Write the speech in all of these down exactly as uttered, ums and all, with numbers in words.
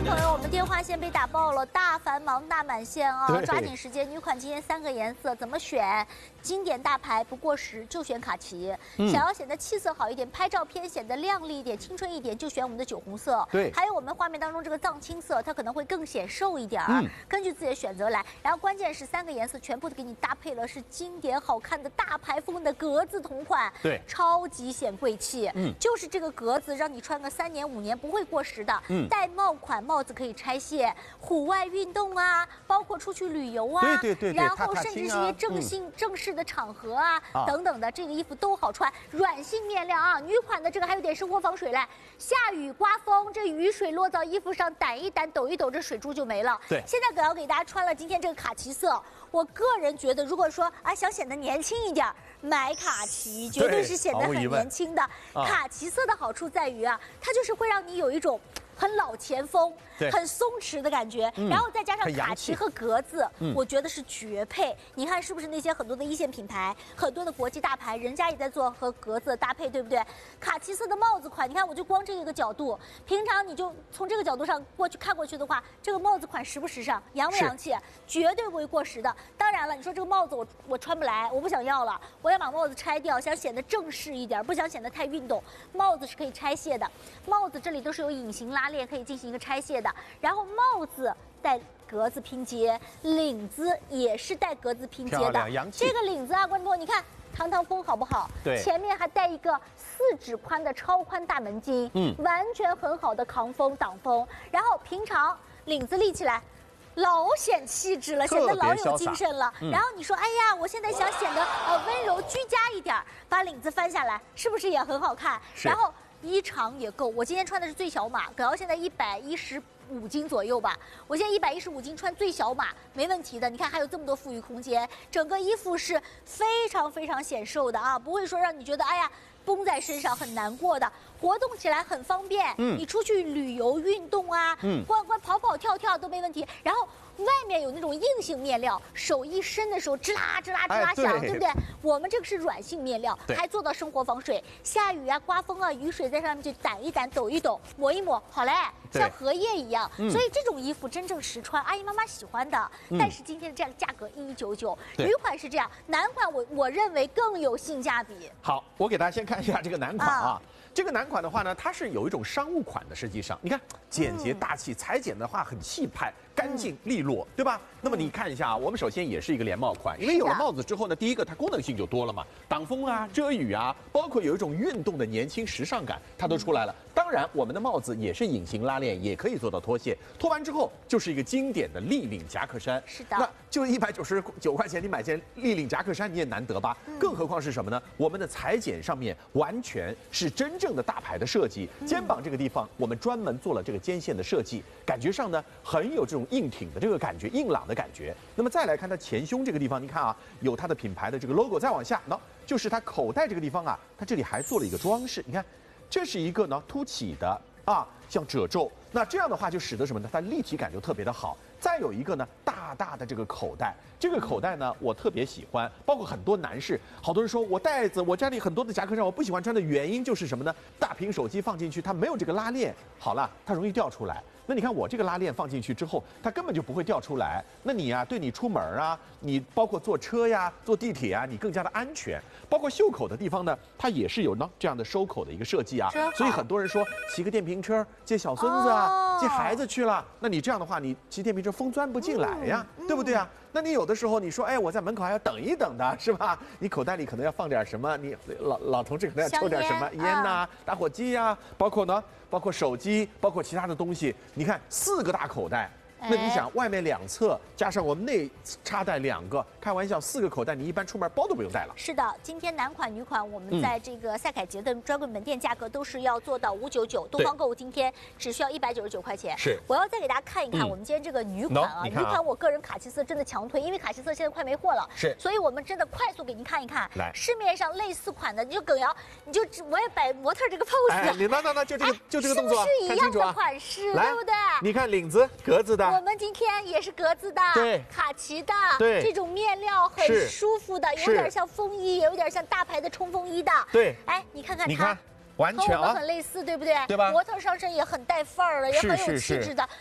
众朋友，我们电话线被打爆了，大繁忙大满线啊！抓紧时间，女款今天三个颜色怎么选？经典大牌不过时就选卡其，嗯、想要显得气色好一点，拍照片显得亮丽一点、青春一点，就选我们的酒红色。 对， 还有我们画面当中这个藏青色，它可能会更显瘦一点儿，嗯、根据自己的选择来。然后关键是三个颜色全部都给你搭配了是经典好看的大牌风的格子同款， 对， 超级显贵气。 嗯， 就是这个格子让你穿个三年五年不会过时的。嗯，戴帽款帽子可以拆卸，户外运动啊，包括出去旅游啊， 对对对对， 然后甚至是一些正性、嗯、正式的场合啊。啊等等的，这个衣服都好穿，软性面料啊，女款的这个还有点生活防水嘞。下雨刮风，这雨水落到衣服上，掸一掸，抖一抖，这水珠就没了。 对， 现在可要给大家穿了今天这个卡其色，我个人觉得，如果说啊想显得年轻一点，买卡其绝对是显得很年轻的。啊、卡其色的好处在于啊，它就是会让你有一种很老前锋、很松弛的感觉，嗯、然后再加上卡其和格子，嗯、我觉得是绝配。你看是不是那些很多的一线品牌、很多的国际大牌，人家也在做和格子的搭配，对不对？卡其色的帽子款，你看我就光这个角度，平常你就从这个角度上过去看过去的话，这个帽子款时不时尚，洋不洋气，绝对不会过时的。当然了，你说这个帽子我我穿不来，我不想要了，我要把帽子拆掉，想显得正式一点，不想显得太运动，帽子是可以拆卸的，帽子这里都是有隐形拉链可以进行一个拆卸的，然后帽子带格子拼接，领子也是带格子拼接的。这个领子啊，观众朋友，你看堂堂风好不好？ 对， 前面还带一个四指宽的超宽大门襟，嗯，完全很好的抗风挡风。然后平常领子立起来，老显气质了，显得老有精神了。嗯、然后你说，哎呀，我现在想显得呃温柔居家一点，把领子翻下来，是不是也很好看？然后衣长也够，我今天穿的是最小码，葛瑶现在一百一十五斤左右吧，我现在一百一十五斤穿最小码没问题的。你看还有这么多富裕空间，整个衣服是非常非常显瘦的啊，不会说让你觉得哎呀绷在身上很难过的，活动起来很方便。嗯，你出去旅游运动啊，嗯，逛逛跑跑跳跳都没问题。然后外面有那种硬性面料，手一伸的时候吱啦吱啦吱啦响，哎、对, 对不对？我们这个是软性面料，还做到生活防水，下雨啊、刮风啊，雨水在上面就掸一掸、抖一抖、抹一抹，好嘞，像荷叶一样。嗯、所以这种衣服真正实穿，阿姨妈妈喜欢的。嗯、但是今天的这样价格一九九，女款是这样，男款我我认为更有性价比。 好，我给大家先看一下这个男款啊。啊这个男款的话呢，它是有一种商务款的，实际上你看简洁大气，裁剪的话很气派、干净利落，对吧？那么你看一下啊，我们首先也是一个连帽款，因为有了帽子之后呢，第一个它功能性就多了嘛，挡风啊、遮雨啊，包括有一种运动的年轻时尚感，它都出来了。当然，我们的帽子也是隐形拉链，也可以做到脱卸，脱完之后就是一个经典的立领夹克衫。 是的， 那就一百九十九块钱，你买件立领夹克衫你也难得吧？嗯、更何况是什么呢？我们的裁剪上面完全是真正的大牌的设计，肩膀这个地方我们专门做了这个肩线的设计，感觉上呢很有这种硬挺的这个感觉，硬朗的感觉。那么再来看它前胸这个地方，你看啊，有它的品牌的这个 logo， 再往下，那就是它口袋这个地方啊，它这里还做了一个装饰，你看，这是一个呢凸起的啊，像褶皱。那这样的话就使得什么呢？它立体感就特别的好。再有一个呢，大大的这个口袋，这个口袋呢，我特别喜欢，包括很多男士，好多人说我袋子，我家里很多的夹克衫，我不喜欢穿的原因就是什么呢？大屏手机放进去，它没有这个拉链，好了，它容易掉出来。那你看我这个拉链放进去之后，它根本就不会掉出来。那你呀、啊，对你出门啊，你包括坐车呀、坐地铁啊，你更加的安全。包括袖口的地方呢，它也是有呢这样的收口的一个设计啊。所以很多人说骑个电瓶车接小孙子啊，哦、接孩子去了，那你这样的话，你骑电瓶车风钻不进来呀，嗯、对不对啊？那你有的时候你说，哎，我在门口还要等一等的，是吧？你口袋里可能要放点什么？你老老同志可能要抽点什么烟呐、啊、打火机呀、啊，包括呢，包括手机，包括其他的东西。你看四个大口袋。那你想，外面两侧加上我们内插袋两个，开玩笑，四个口袋，你一般出门包都不用带了。 是的，今天男款、女款，我们在这个赛凯杰的专柜门店价格都是要做到五九九，东方购物今天只需要一百九十九块钱。 是， 我要再给大家看一看我们今天这个女款啊，女款我个人卡其色真的强推，因为卡其色现在快没货了， 是， 所以我们真的快速给您看一看。 来， 市面上类似款的，你就耿瑶，你就我也摆模特这个 pose， 哎，你那那那就这个就这个动作， 是不是一样的款式，对不对？ 你看领子格子的， 我们今天也是格子的， 对， 卡其的， 对， 这种面料很舒服的，有点像风衣，也有点像大牌的冲锋衣的， 对。 哎，你看看它， 你看，完全和我们很类似，对不对？ 对吧？ 模特上身也很带范儿了，也很有气质的。所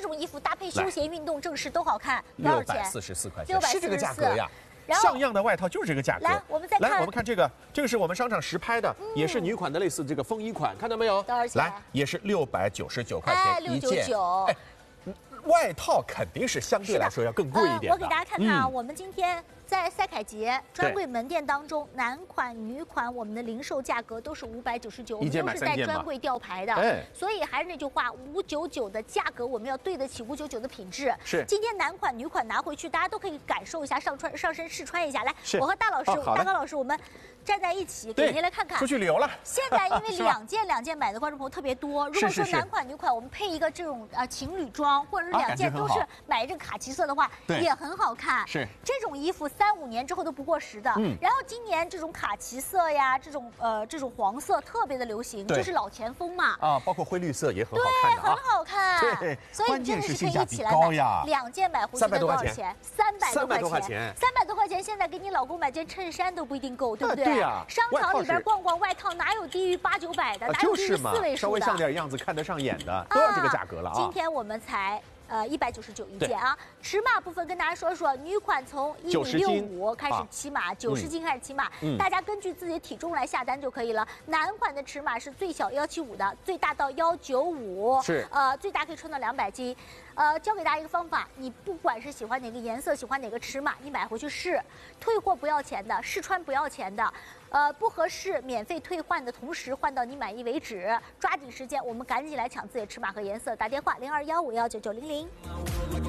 种衣服搭配休闲运动正式都好看，多少钱？ 六百四十四块钱， 六百是这个价格呀。 然后像样的外套就是这个价格。 来，我们再看， 来，我们看这个，这个是我们商场实拍的，嗯、也是女款的类似这个风衣款，看到没有？ 多少钱？ 来，也是六百九十九块哎钱一件。 哎， 外套肯定是相对来说要更贵一点的、呃。 我给大家看看啊，嗯、我们今天在赛凯杰专柜门店当中，男款、女款我们的零售价格都是五百九十九，我们都是在专柜吊牌的。哎，所以还是那句话，五九九的价格我们要对得起五九九的品质。 是， 今天男款、女款拿回去，大家都可以感受一下，上穿上身试穿一下。来，我和大老师、 哦、 大高老师，我们站在一起，给您来看看。 出去旅游了。 现在因为两件两件买的观众朋友特别多，如果说男款、女款我们配一个这种呃情侣装，或者是两件都是。 买这个卡其色的话，也很好看。 是这种衣服三五年之后都不过时的。嗯。然后今年这种卡其色呀，这种呃这种黄色特别的流行，就是老前锋嘛。 啊，包括灰绿色也很好看的对，很好看。 对， 所以你真的是可以一起来买。 两件买回去才多少钱？三百多块钱。三百多块钱。 三百多块钱，现在给你老公买件衬衫都不一定够，对不对？ 对呀。 商场里边逛逛，外套哪有低于八九百的？哪有低于四位数的？ 稍微像点样子，看得上眼的，都要这个价格了啊。 今天我们才。 呃，一百九十九一件啊。尺码部分跟大家说说，女款从一米六五开始起码，九十斤开始起码，嗯、大家根据自己的体重来下单就可以了。男款的尺码是最小幺七五的，最大到幺九五， 是呃，最大可以穿到两百斤。呃，教给大家一个方法，你不管是喜欢哪个颜色，喜欢哪个尺码，你买回去试，退货不要钱的，试穿不要钱的。 呃，不合适免费退换的同时换到你满意为止，抓紧时间，我们赶紧来抢自己的尺码和颜色，打电话零二幺五幺九九零零。